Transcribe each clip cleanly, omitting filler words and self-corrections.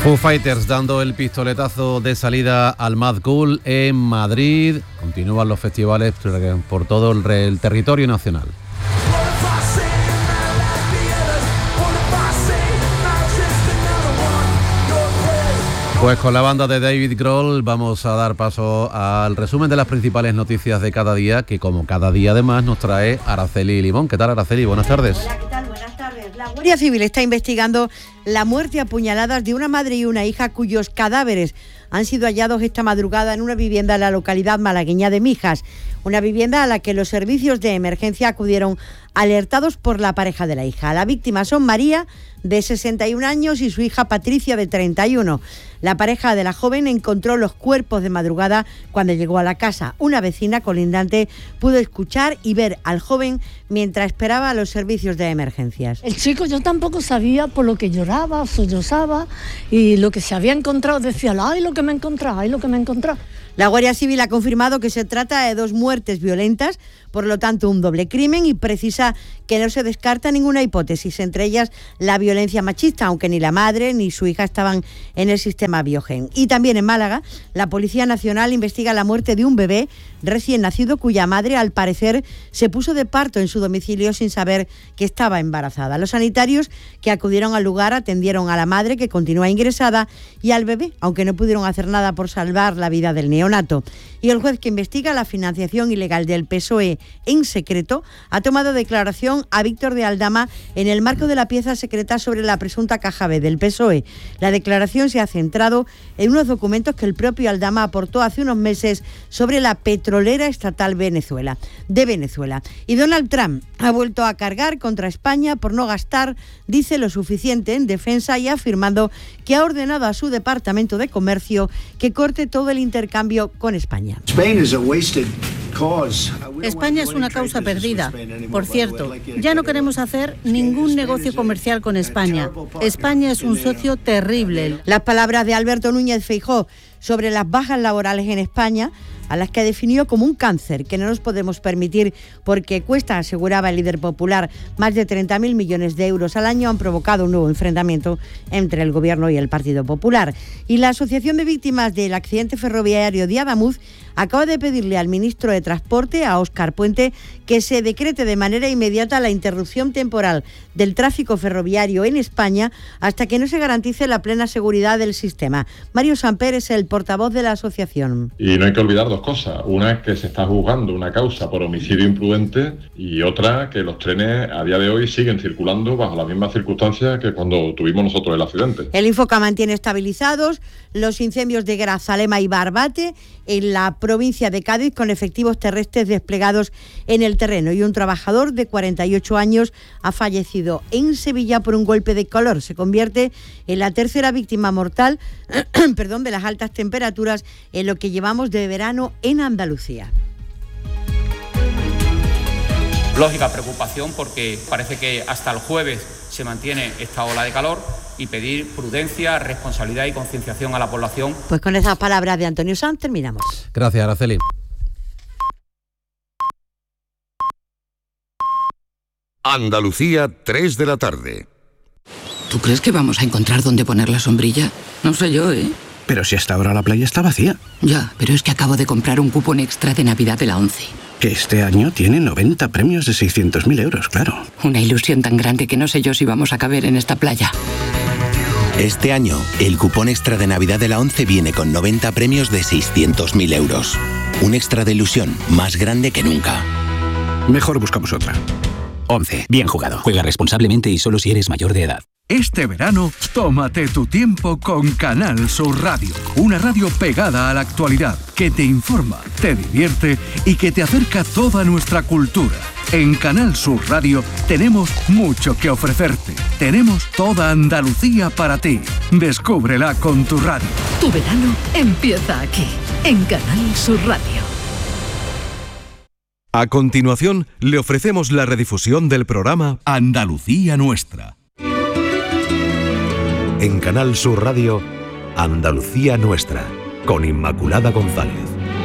Foo Fighters dando el pistoletazo de salida al Mad Cool en Madrid. Continúan los festivales por todo el territorio nacional. Pues con la banda de David Grohl vamos a dar paso al resumen de las principales noticias de cada día, que como cada día además nos trae Araceli Limón. ¿Qué tal, Araceli? Buenas tardes. Hola, ¿qué tal? Buenas tardes. La Guardia Civil está investigando la muerte a puñaladas de una madre y una hija cuyos cadáveres han sido hallados esta madrugada en una vivienda en la localidad malagueña de Mijas, una vivienda a la que los servicios de emergencia acudieron alertados por la pareja de la hija. La víctima son María, de 61 años, y su hija Patricia, de 31. La pareja de la joven encontró los cuerpos de madrugada cuando llegó a la casa. Una vecina colindante pudo escuchar y ver al joven mientras esperaba a los servicios de emergencias. El chico, yo tampoco sabía, por lo que lloraba, sollozaba, y lo que se había encontrado decía, ay, lo que me he encontrado, ay, lo que me he encontrado. La Guardia Civil ha confirmado que se trata de 2 muertes violentas, por lo tanto un doble crimen, y precisa que no se descarta ninguna hipótesis, entre ellas la violencia machista, aunque ni la madre ni su hija estaban en el sistema Biogen. Y también en Málaga, la Policía Nacional investiga la muerte de un bebé recién nacido cuya madre, al parecer, se puso de parto en su domicilio sin saber que estaba embarazada. Los sanitarios que acudieron al lugar atendieron a la madre, que continúa ingresada, y al bebé, aunque no pudieron hacer nada por salvar la vida del neonato. Y el juez que investiga la financiación ilegal del PSOE en secreto ha tomado declaración a Víctor de Aldama en el marco de la pieza secreta sobre la presunta caja B del PSOE. La declaración se ha centrado en unos documentos que el propio Aldama aportó hace unos meses sobre la petrolera estatal de Venezuela. Y Donald Trump ha vuelto a cargar contra España por no gastar, dice, lo suficiente en defensa, y afirmando que ha ordenado a su Departamento de Comercio que corte todo el intercambio con España. España es una causa perdida. Por cierto, ya no queremos hacer ningún negocio comercial con España. España es un socio terrible. Las palabras de Alberto Núñez Feijóo sobre las bajas laborales en España, a las que definió como un cáncer que no nos podemos permitir porque cuesta, aseguraba el líder popular, más de 30.000 millones de euros al año, han provocado un nuevo enfrentamiento entre el Gobierno y el Partido Popular. Y la Asociación de Víctimas del Accidente Ferroviario de Adamuz acaba de pedirle al ministro de Transporte, a Óscar Puente, que se decrete de manera inmediata la interrupción temporal del tráfico ferroviario en España hasta que no se garantice la plena seguridad del sistema. Mario Samper es el portavoz de la asociación. Y no hay que olvidar 2 cosas. Una es que se está juzgando una causa por homicidio imprudente, y otra que los trenes a día de hoy siguen circulando bajo las mismas circunstancias que cuando tuvimos nosotros el accidente. El Infoca mantiene estabilizados los incendios de Grazalema y Barbate en la provincia de Cádiz, con efectivos terrestres desplegados en el terreno, y un trabajador de 48 años ha fallecido en Sevilla por un golpe de calor. Se convierte en la tercera víctima mortal de las altas temperaturas en lo que llevamos de verano en Andalucía. Lógica preocupación, porque parece que hasta el jueves se mantiene esta ola de calor, y pedir prudencia, responsabilidad y concienciación a la población. Pues con esas palabras de Antonio Sanz terminamos. Gracias, Araceli. Andalucía, 3 de la tarde. ¿Tú crees que vamos a encontrar dónde poner la sombrilla? No sé yo, ¿eh? Pero si hasta ahora la playa está vacía. Ya, pero es que acabo de comprar un cupón extra de Navidad de la ONCE. Que este año tiene 90 premios de 600.000 euros, claro. Una ilusión tan grande que no sé yo si vamos a caber en esta playa. Este año, el cupón extra de Navidad de la ONCE viene con 90 premios de 600.000 euros. Un extra de ilusión más grande que nunca. Mejor buscamos otra. ONCE. Bien jugado. Juega responsablemente y solo si eres mayor de edad. Este verano, tómate tu tiempo con Canal Sur Radio. Una radio pegada a la actualidad, que te informa, te divierte y que te acerca toda nuestra cultura. En Canal Sur Radio tenemos mucho que ofrecerte. Tenemos toda Andalucía para ti. Descúbrela con tu radio. Tu verano empieza aquí, en Canal Sur Radio. A continuación, le ofrecemos la redifusión del programa Andalucía Nuestra. En Canal Sur Radio, Andalucía Nuestra, con Inmaculada González.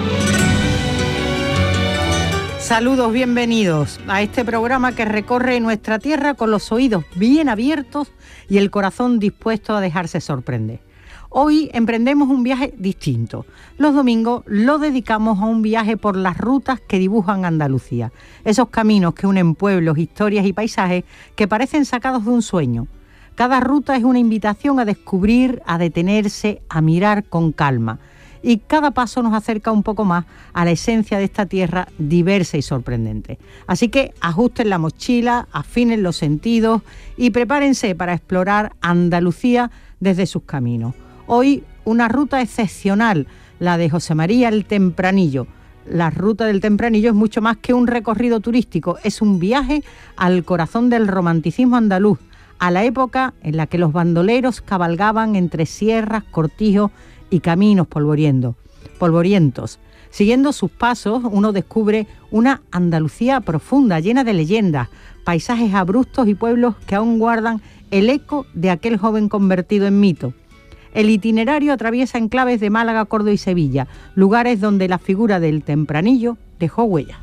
Saludos, bienvenidos a este programa que recorre nuestra tierra con los oídos bien abiertos y el corazón dispuesto a dejarse sorprender. Hoy emprendemos un viaje distinto. Los domingos lo dedicamos a un viaje por las rutas que dibujan Andalucía. Esos caminos que unen pueblos, historias y paisajes que parecen sacados de un sueño. Cada ruta es una invitación a descubrir, a detenerse, a mirar con calma. Y cada paso nos acerca un poco más a la esencia de esta tierra diversa y sorprendente. Así que ajusten la mochila, afinen los sentidos y prepárense para explorar Andalucía desde sus caminos. Hoy una ruta excepcional, la de José María el Tempranillo. La ruta del Tempranillo es mucho más que un recorrido turístico, es un viaje al corazón del romanticismo andaluz, a la época en la que los bandoleros cabalgaban entre sierras, cortijos y caminos polvorientos. Siguiendo sus pasos, uno descubre una Andalucía profunda, llena de leyendas, paisajes abruptos y pueblos que aún guardan el eco de aquel joven convertido en mito. El itinerario atraviesa enclaves de Málaga, Córdoba y Sevilla, lugares donde la figura del Tempranillo dejó huella.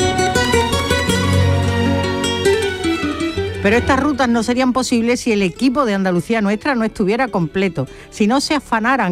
Pero estas rutas no serían posibles si el equipo de Andalucía Nuestra no estuviera completo, si no se afanaran